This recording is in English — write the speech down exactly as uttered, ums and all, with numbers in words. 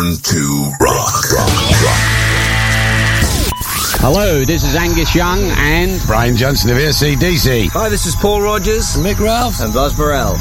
Born to rock. rock, rock. Hello, this is Angus Young and Brian Johnson of A C D C. Hi, this is Paul Rogers, Mick Ralph, and Buzz Burrell.